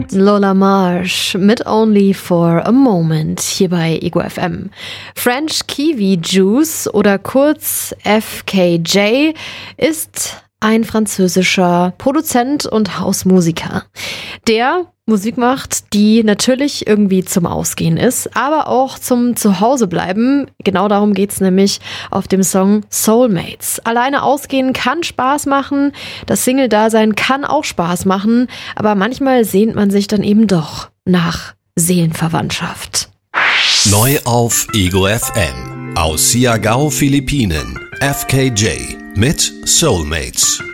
Lola Marsh mit Only for a Moment hier bei Ego FM. French Kiwi Juice oder kurz FKJ ist ein französischer Produzent und Hausmusiker, der Musik macht, die natürlich irgendwie zum Ausgehen ist, aber auch zum Zuhausebleiben. Genau darum geht's nämlich auf dem Song Soulmates. Alleine ausgehen kann Spaß machen, das Single-Dasein kann auch Spaß machen, aber manchmal sehnt man sich dann eben doch nach Seelenverwandtschaft. Neu auf Ego FM. Aus Siargao, Philippinen. FKJ mit Soulmates.